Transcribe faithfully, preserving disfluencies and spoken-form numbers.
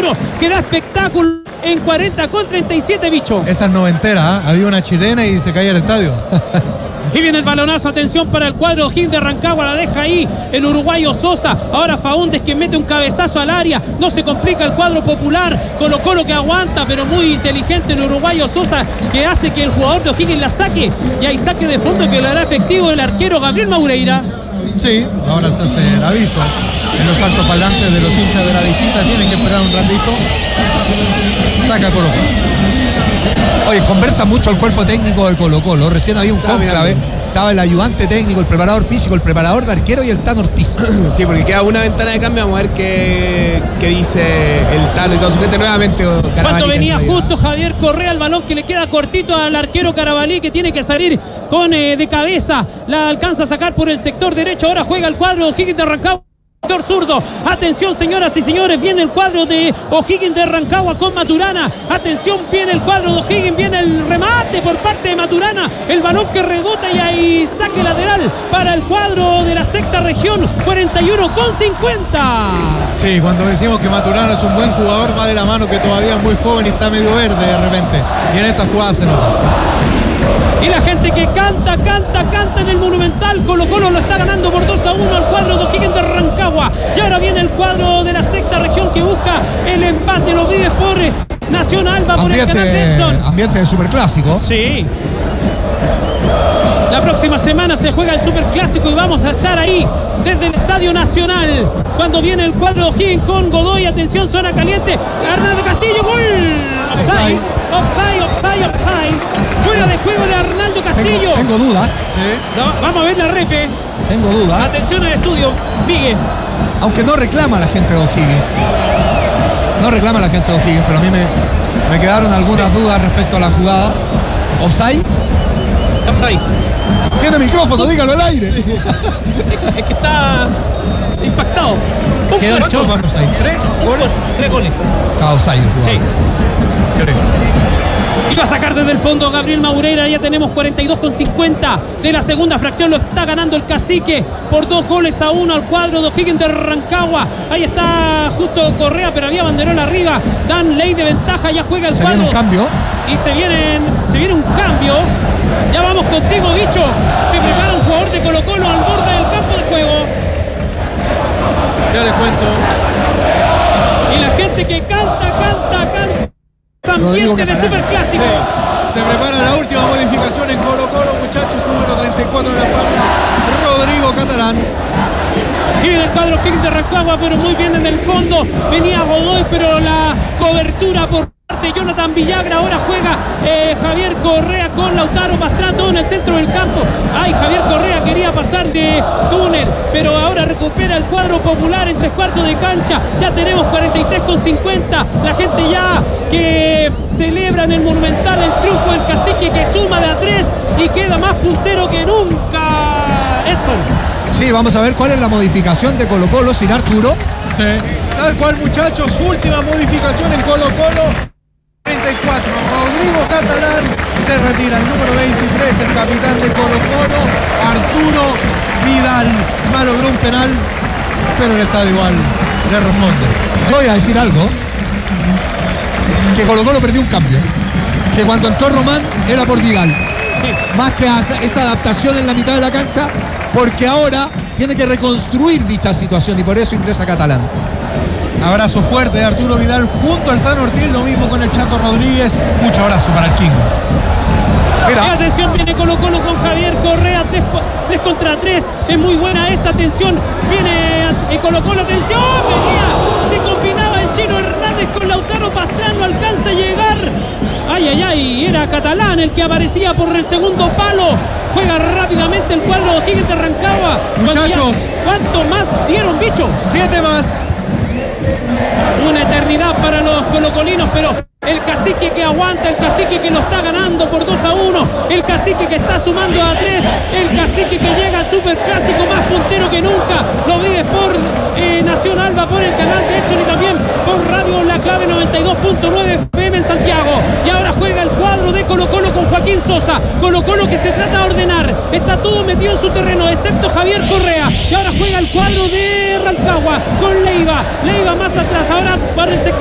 uno que da espectáculo en cuarenta con treinta y siete, bicho. Esa es noventera, ¿eh? Había una chilena y se caía el estadio. Y viene el balonazo, atención para el cuadro O'Higgins de Rancagua, la deja ahí el uruguayo Sosa. Ahora Faúndez que mete un cabezazo al área, no se complica el cuadro popular. Colo Colo que aguanta, pero muy inteligente el uruguayo Sosa, que hace que el jugador de O'Higgins la saque. Y hay saque de fondo que lo hará efectivo el arquero Gabriel Maureira. Sí, ahora se hace el aviso en los altos parlantes de los hinchas de la visita. Tienen que esperar un ratito. Saca Colo Colo. Oye, conversa mucho el cuerpo técnico de Colo Colo. Recién había un cónclave. Estaba el ayudante técnico, el preparador físico, el preparador de arquero y el Tano Ortiz. Sí, porque queda una ventana de cambio. Vamos a ver qué, qué dice el Tano y todo su gente nuevamente. Cuando venía justo Javier Correa, el balón que le queda cortito al arquero Carabalí, que tiene que salir con eh, de cabeza. La alcanza a sacar por el sector derecho. Ahora juega el cuadro O'Higgins de Rancagua. Sector zurdo, atención señoras y señores, viene el cuadro de O'Higgins de Rancagua con Maturana, atención, viene el cuadro de O'Higgins, viene el remate por parte de Maturana, el balón que rebota y ahí saque lateral para el cuadro de la sexta región, cuarenta y uno con cincuenta. Sí, cuando decimos que Maturana es un buen jugador, va de la mano que todavía es muy joven y está medio verde de repente, y en esta jugada se nota. Y la gente que canta, canta, canta en el Monumental. Colo Colo lo está ganando por dos a uno al cuadro de O'Higgins de Rancagua. Y ahora viene el cuadro de la sexta región que busca el empate. Lo vive por Nacional, va por el canal Benson. Ambiente de superclásico. Sí. La próxima semana se juega el Superclásico y vamos a estar ahí desde el Estadio Nacional. Cuando viene el cuadro de O'Higgins con Godoy, atención, zona caliente. Arnaldo Castillo, gol. Offside, offside, offside, offside. Fuera de juego de Arnaldo Castillo. Tengo, tengo dudas. Sí. No, vamos a ver la repe. Tengo dudas. Atención al estudio, Miguel. Aunque no reclama la gente de O'Higgins. No reclama la gente de O'Higgins, pero a mí me, me quedaron algunas dudas respecto a la jugada. ¿Offside? Offside. Tiene micrófono, dígalo al aire. Es, es que está impactado. Un ¿Quedó el choque? ¿Tres goles? Tres goles. Está offside el jugador. Sí. Creo. Iba a sacar desde el fondo Gabriel Maureira. Ya tenemos cuarenta y dos con cincuenta de la segunda fracción. Lo está ganando el Cacique por dos goles a uno al cuadro de O'Higgins de Rancagua. Ahí está justo Correa, pero había banderón arriba. Dan ley de ventaja. Ya juega el se cuadro. Viene un cambio. Y se, vienen, se viene un cambio. Ya vamos contigo, bicho. Se prepara un jugador de Colo Colo al borde del campo de juego. Ya les cuento. Y la gente que canta, canta, canta. Ambiente de Superclásico. Sí. Se prepara la última modificación en Colo Colo, muchachos, número treinta y cuatro en la pauta. Rodrigo Catalán. Y viene el cuadro O'Higgins de Rancagua, pero muy bien en el fondo. Venía Godoy, pero la cobertura por parte de Jonathan Villagra. Ahora juega eh, Javier Correa con Lautaro Pastrana en el centro del campo. Ay, Javier Correa quería pasar de túnel, pero ahora recupera el cuadro popular en tres cuartos de cancha. Ya tenemos cuarenta y tres con cincuenta. La gente ya que celebra en el Monumental el triunfo del Cacique, que suma de a tres y queda más puntero que nunca. Edson. Sí, vamos a ver cuál es la modificación de Colo Colo sin Arturo. Sí. Tal cual, muchachos, última modificación en Colo Colo. treinta y cuatro, Rodrigo Catalán se retira, el número veintitrés, el capitán de Colo Colo, Arturo Vidal. Malogró un penal, pero el estadio igual le responde. Yo voy a decir algo, que Colo Colo perdió un cambio, que cuando entró Román era por Vidal. Sí. Más que esa adaptación en la mitad de la cancha, porque ahora tiene que reconstruir dicha situación y por eso ingresa Catalán. Abrazo fuerte de Arturo Vidal junto al Tano Ortiz, lo mismo con el Chato Rodríguez. Mucho abrazo para el King. Mira. Y atención, viene Colo Colo con Javier Correa, tres contra tres. Es muy buena esta, atención. Viene Colo Colo, atención. Venía, se combinaba el Chino Hernández con Lautaro Pastrana, no alcanza a llegar. Ay, ay, ay, era Catalán el que aparecía por el segundo palo. Juega rápidamente el cuadro de O'Higgins de Rancagua. Muchachos, ¿cuánto más dieron, bicho? Siete más. Una eternidad para los colocolinos, pero el Cacique que aguanta, el Cacique que lo está ganando por dos a uno, el Cacique que está sumando a tres, el Cacique que llega al Superclásico más puntero que nunca. Lo vives por eh, Nacional, va por el canal de Edson y también por Radio La Clave noventa y dos punto nueve F M en Santiago. Y ahora juega el cuadro de Colo Colo con Joaquín Sosa. Colo Colo que se trata de ordenar, está todo metido en su terreno excepto Javier Correa. Y ahora juega el cuadro de Rancagua con Leiva, Leiva más atrás, ahora para el sector